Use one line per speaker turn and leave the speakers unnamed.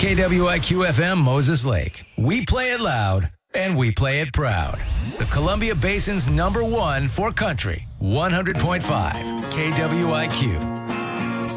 KWIQ FM Moses Lake. We play it loud and we play it proud. The Columbia Basin's #1 for country. 100.5 KWIQ.